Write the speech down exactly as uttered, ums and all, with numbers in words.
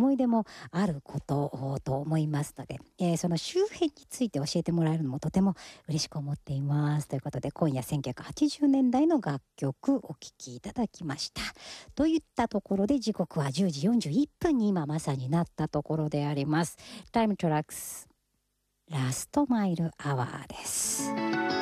思い出もあることと思いますので、えーその周辺について教えてもらえるのもとても嬉しく思っています。ということで、今夜せんきゅうひゃくはちじゅうねんだいの楽曲お聴きいただきました。といったところで、時刻はじゅうじよんじゅういっぷんに今まさになったところであります。タイムトラックスラストマイルアワーです。